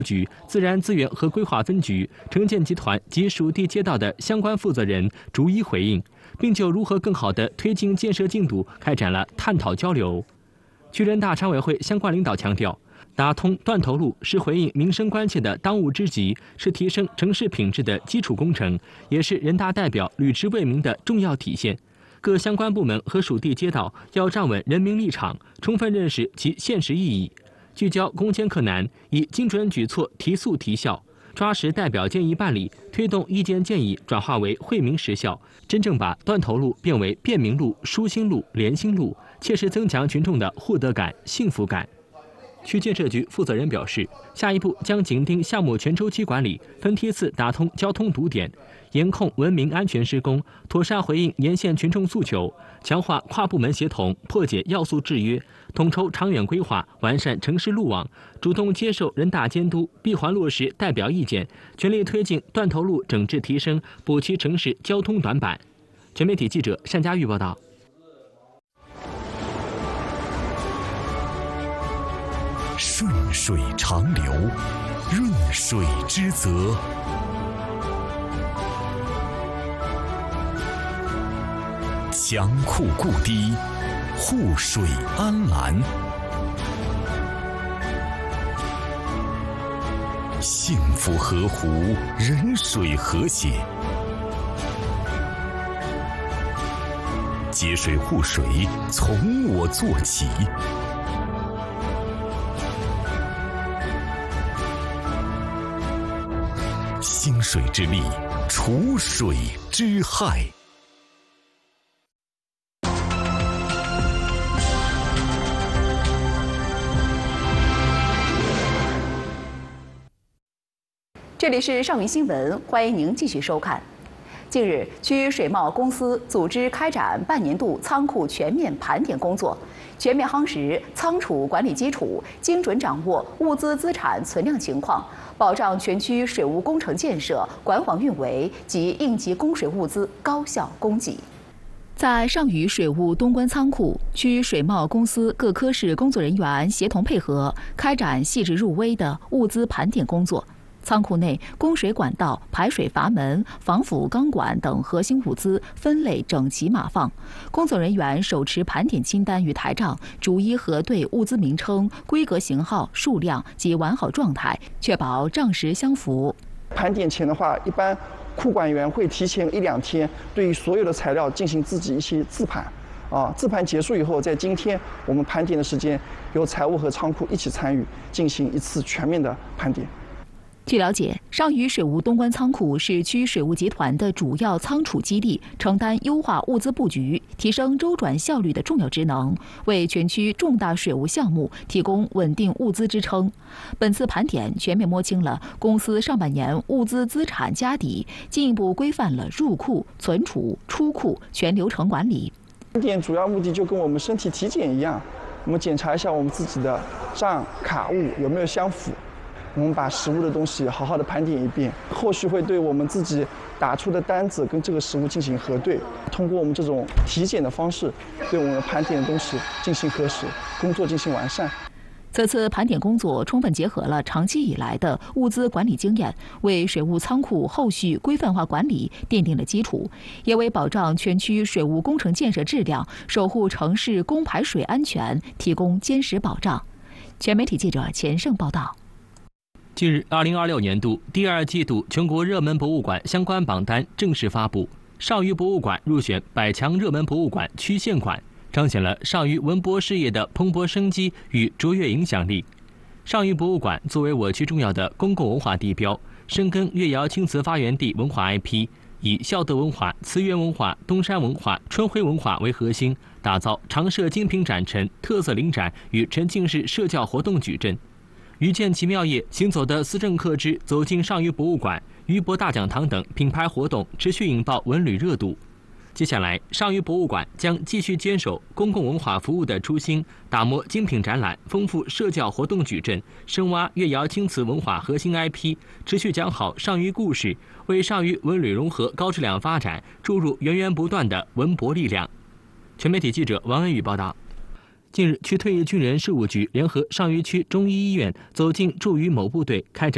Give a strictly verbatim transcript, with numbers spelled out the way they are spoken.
局自然资源和规划分局、城建集团及属地街道的相关负责人逐一回应，并就如何更好地推进建设进度开展了探讨交流。据人大常委会相关领导强调，打通断头路是回应民生关切的当务之急，是提升城市品质的基础工程，也是人大代表履职为民的重要体现。各相关部门和属地街道要站稳人民立场，充分认识其现实意义，聚焦攻坚克难，以精准举措提速提效，抓实代表建议办理，推动意见建议转化为惠民实效，真正把断头路变为便民路、舒心路、连心路，切实增强群众的获得感、幸福感。区建设局负责人表示，下一步将紧盯项目全周期管理，分梯次打通交通堵点，严控文明安全施工，妥善回应沿线群众诉求，强化跨部门协同，破解要素制约，统筹长远规划，完善城市路网，主动接受人大监督，闭环落实代表意见，全力推进断头路整治提升，补齐城市交通短板。全媒体记者单佳玉报道。 顺水长流，润水之泽。强库固堤，护水安澜。幸福河湖，人水和谐。节水护水，从我做起。兴水之力，除水之害。 这里是上云新闻，欢迎您继续收看。近日，区水贸公司组织开展半年度仓库全面盘点工作，全面夯实仓储管理基础，精准掌握物资资产存量情况，保障全区水务工程建设、管网运维及应急供水物资高效供给。在上虞水务东关仓库，区水贸公司各科室工作人员协同配合，开展细致入微的物资盘点工作。仓库内供水管道、排水阀门、防腐钢管等核心物资分类整齐码放，工作人员手持盘点清单与台账，逐一核对物资名称、规格、型号、数量及完好状态，确保账实相符。 盘点前的话，一般库管员会提前一两天对于所有的材料进行自己一些自盘。啊，自盘结束以后，在今天我们盘点的时间，由财务和仓库一起参与，进行一次全面的盘点。 据了解，上虞水务东关仓库是区水务集团的主要仓储基地，承担优化物资布局、提升周转效率的重要职能，为全区重大水务项目提供稳定物资支撑。本次盘点全面摸清了公司上半年物资资产家底，进一步规范了入库、存储、出库全流程管理。 盘点主要目的就跟我们身体体检一样，我们检查一下我们自己的账卡物有没有相符。我们把实物的东西好好的盘点一遍，后续会对我们自己打出的单子跟这个实物进行核对，通过我们这种体检的方式，对我们盘点的东西进行核实，工作进行完善。 此次盘点工作充分结合了长期以来的物资管理经验，为水务仓库后续规范化管理奠定了基础，也为保障全区水务工程建设质量、守护城市供排水安全提供坚实保障。全媒体记者钱胜报道。 近日，二零二六年度第二季度全国热门博物馆相关榜单正式发布，上虞博物馆入选百强热门博物馆区县馆，彰显了上虞文博事业的蓬勃生机与卓越影响力。上虞博物馆作为我区重要的公共文化地标，深耕越窑青瓷发源地文化 I P， 以孝德文化、慈源文化、东山文化、春晖文化为核心，打造常设精品展陈、特色临展与沉浸式社教活动矩阵。遇见奇妙夜行走的思政客之走进上虞博物馆、虞博大讲堂等品牌活动持续引爆文旅热度。接下来，上虞博物馆将继续坚守公共文化服务的初心，打磨精品展览，丰富社教活动矩阵，深挖越窑青瓷文化核心 I P， 持续讲好上虞故事，为上虞文旅融合高质量发展注入源源不断的文博力量。全媒体记者王文宇报道。近日，区退役军人事务局联合上虞区中医医院走进驻渝某部队开展